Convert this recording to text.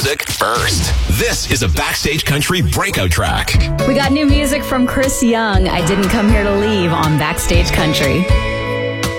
music first. This is a Backstage Country breakout track. We got new music from Chris Young. I Didn't Come Here to Leave on Backstage Country.